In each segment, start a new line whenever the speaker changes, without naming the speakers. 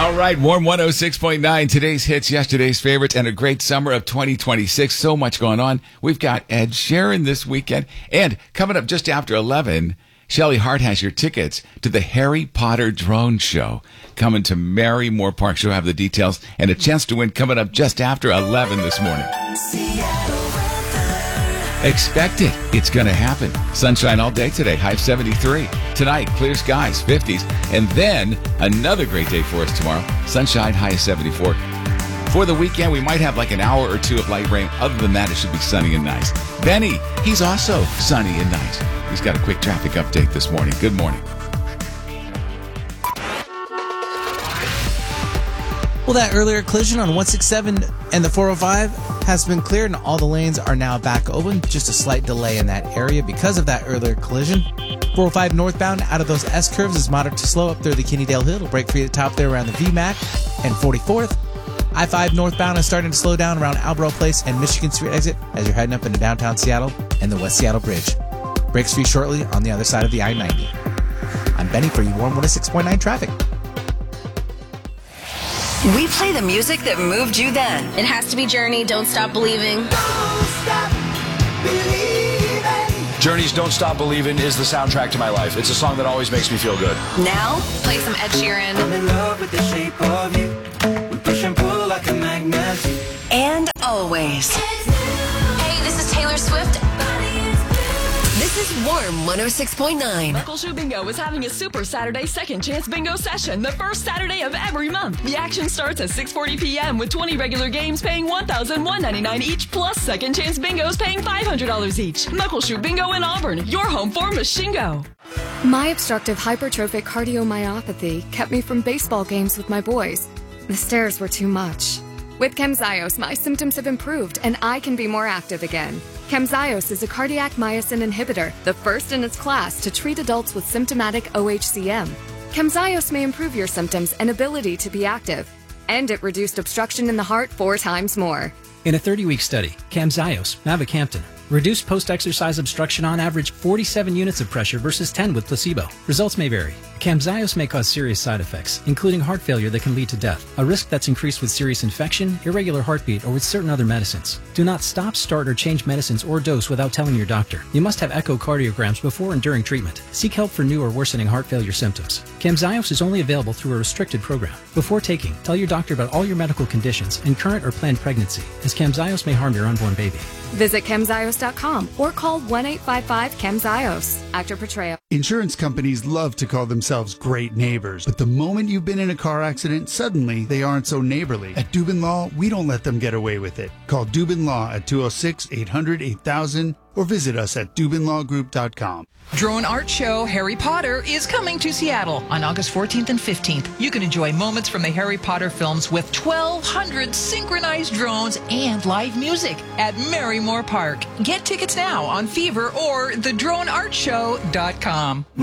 All right, Warm 106.9. Today's hits, yesterday's favorites, and a great summer of 2026. So much going on. We've got Ed Sheeran this weekend. And coming up just after 11, Shelly Hart has your tickets to the Harry Potter Drone Show. Coming to Merrymore Park. She'll have the details and a chance to win coming up just after 11 this morning. Expect it. It's going to happen. Sunshine all day today. High 73. Tonight, clear skies, 50s. And then another great day for us tomorrow. Sunshine, high 74. For the weekend, we might have like an hour or two of light rain. Other than that, it should be sunny and nice. Benny, he's also sunny and nice. He's got a quick traffic update this morning. Good morning.
Well, that earlier collision on 167 and the 405 has been cleared, and all the lanes are now back open. Just a slight delay in that area because of that earlier collision. 405 northbound out of those S-curves is moderate to slow up through the Kennedale Hill. It'll break free at the top there around the VMAC and 44th. I-5 northbound is starting to slow down around Albro Place and Michigan Street exit as you're heading up into downtown Seattle and the West Seattle Bridge. Breaks free shortly on the other side of the I-90. I'm Benny for your Warm 106.9 traffic.
We play the music that moved you then.
It has to be Journey, Don't Stop Believing.
Don't stop believing.
Journey's Don't Stop Believing is the soundtrack to my life. It's a song that always makes me feel good.
Now,
Play some Ed Sheeran.
I'm in love with the shape of you. We push and pull like a magnet.
and always.
Hey, this is Taylor Swift.
This is Warm 106.9.
Local Shoe Bingo is having a Super Saturday Second Chance Bingo session the first Saturday of every month. The action starts at 6:40 p.m. with 20 regular games paying $1,199 each, plus Second Chance Bingos paying $500 each. Local Shoe Bingo in Auburn, your home for Machingo.
My obstructive hypertrophic cardiomyopathy kept me from baseball games with my boys. The stairs were too much. With Camzyos, my symptoms have improved and I can be more active again. Camzyos is a cardiac myosin inhibitor, the first in its class to treat adults with symptomatic OHCM. Camzyos may improve your symptoms and ability to be active, and it reduced obstruction in the heart 4 times more.
In a 30-week study, Camzyos, mavacamten, reduced post-exercise obstruction on average 47 units of pressure versus 10 with placebo. Results may vary. Camzyos may cause serious side effects, including heart failure that can lead to death, a risk that's increased with serious infection, irregular heartbeat, or with certain other medicines. Do not stop, start, or change medicines or dose without telling your doctor. You must have echocardiograms before and during treatment. Seek help for new or worsening heart failure symptoms. Camzyos is only available through a restricted program. Before taking, tell your doctor about all your medical conditions and current or planned pregnancy, as Camzyos may harm your unborn baby.
Visit Camzyos.com or call 1-855-CAMZYOS. Actor portrayal.
Insurance companies love to call themselves great neighbors, but the moment you've been in a car accident, suddenly they aren't so neighborly. At Dubin Law, we don't let them get away with it. Call Dubin Law at 206-800-8000 or visit us at DubinLawGroup.com.
Drone Art Show Harry Potter is coming to Seattle on August 14th and 15th. You can enjoy moments from the Harry Potter films with 1,200 synchronized drones and live music at Merrymore Park. Get tickets now on Fever or thedroneartshow.com.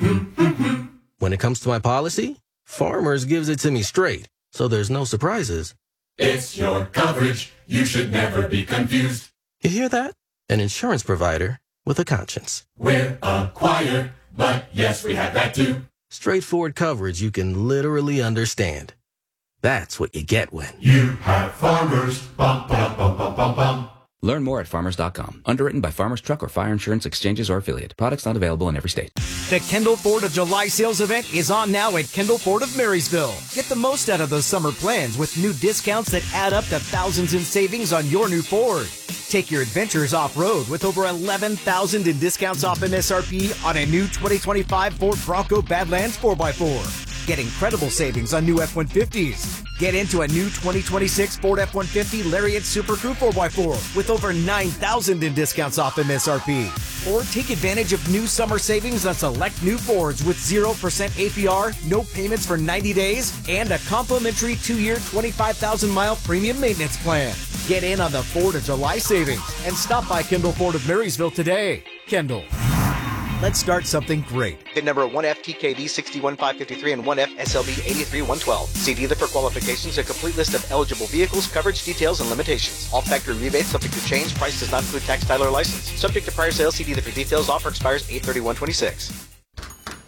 When it comes to my policy, Farmers gives it to me straight, so there's no surprises.
It's your coverage. You should never be confused.
You hear that? An insurance provider with a conscience.
We're a choir, but yes, we have that too.
Straightforward coverage you can literally understand. That's what you get when
you have Farmers. Bum, bum, bum, bum, bum, bum.
Learn more at farmers.com. Underwritten by Farmers Truck or Fire Insurance Exchanges or Affiliate. Products not available in every state.
The Kendall Ford of July sales event is on now at Kendall Ford of Marysville. Get the most out of those summer plans with new discounts that add up to thousands in savings on your new Ford. Take your adventures off-road with over $11,000 in discounts off MSRP on a new 2025 Ford Bronco Badlands 4x4. Get incredible savings on new F-150s. Get into a new 2026 Ford F-150 Lariat Super Crew 4x4 with over $9,000 in discounts off MSRP. Or take advantage of new summer savings on select new Fords with 0% APR, no payments for 90 days, and a complimentary 2-year, 25,000-mile premium maintenance plan. Get in on the Ford of July savings and stop by Kendall Ford of Marysville today. Kendall. Let's start something great.
VIN number 1F-TKV-61553 and 1F-SLB-83112. See dealer for qualifications, a complete list of eligible vehicles, coverage details, and limitations. All factory rebates subject to change. Price does not include tax, title, or license. Subject to prior sales. See dealer for details. Offer expires 8/31/26.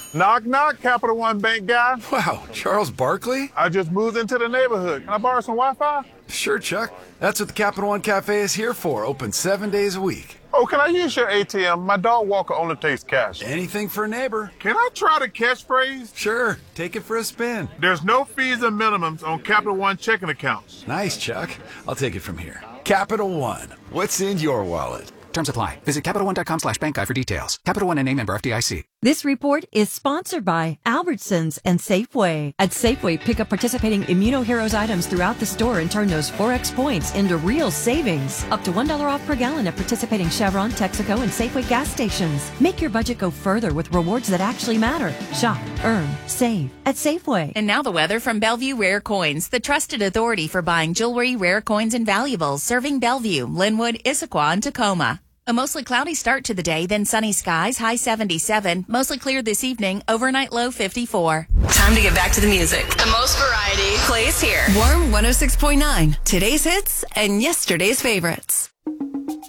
Knock, knock, Capital One Bank guy.
Wow, Charles Barkley?
I just moved into the neighborhood. Can I borrow some Wi-Fi?
Sure, Chuck. That's what the Capital One Cafe is here for. Open 7 days a week.
Oh, can I use your ATM? My dog walker only takes cash.
Anything for a neighbor.
Can I try the catchphrase?
Sure, take it for a spin.
There's no fees or minimums on Capital One checking accounts.
Nice, Chuck. I'll take it from here. Capital One. What's in your wallet?
Terms apply. Visit CapitalOne.com/bankguide for details. Capital One NA, member FDIC.
This report is sponsored by Albertsons and Safeway. At Safeway, pick up participating ImmunoHeroes items throughout the store and turn those 4X points into real savings. Up to $1 off per gallon at participating Chevron, Texaco, and Safeway gas stations. Make your budget go further with rewards that actually matter. Shop, earn, save at Safeway.
And now the weather from Bellevue Rare Coins, the trusted authority for buying jewelry, rare coins, and valuables, serving Bellevue, Linwood, Issaquah, and Tacoma. A mostly cloudy start to the day, then sunny skies, high 77. Mostly clear this evening, overnight low 54.
Time to get back to the music.
The most variety plays here.
Warm 106.9. Today's hits and yesterday's favorites.